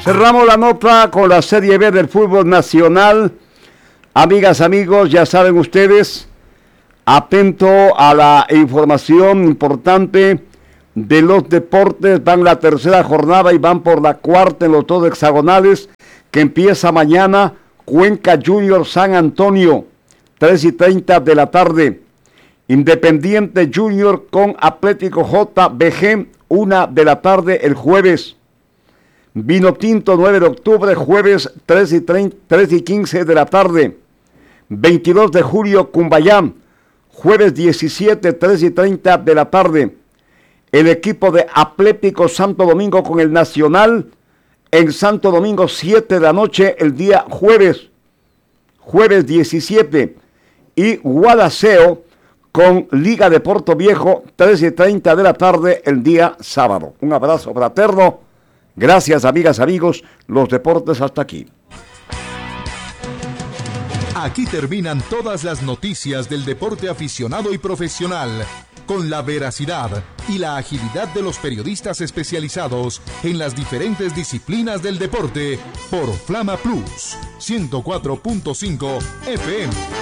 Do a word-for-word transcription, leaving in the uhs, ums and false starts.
Cerramos la nota con la Serie B del fútbol nacional. Amigas, amigos, ya saben ustedes, atento a la información importante de los deportes. Van la tercera jornada y van por la cuarta en los dos hexagonales, que empieza mañana. Cuenca Junior San Antonio, tres y treinta de la tarde. Independiente Junior con Atlético J B G, una de la tarde el jueves. Vino Tinto, nueve de octubre, jueves, tres y quince de la tarde. veintidós de julio, Cumbayá, jueves diecisiete, tres y treinta de la tarde. El equipo de Atlético Santo Domingo con el Nacional en Santo Domingo, siete de la noche, el día jueves, jueves diecisiete. Y Guadaseo con Liga de Puerto Viejo, tres y treinta de la tarde, el día sábado. Un abrazo fraterno. Gracias, amigas, amigos. Los deportes hasta aquí. Aquí terminan todas las noticias del deporte aficionado y profesional, con la veracidad y la agilidad de los periodistas especializados en las diferentes disciplinas del deporte, por Flama Plus ciento cuatro punto cinco F M.